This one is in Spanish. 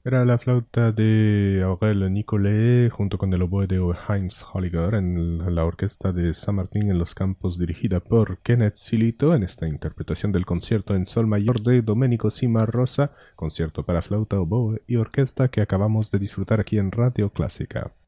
Era la flauta de Aurel Nicolet junto con el oboe de Heinz Holliger en la orquesta de San Martín en los Campos dirigida por Kenneth Silito en esta interpretación del concierto en sol mayor de Domenico Cimarosa, concierto para flauta, oboe y orquesta que acabamos de disfrutar aquí en Radio Clásica.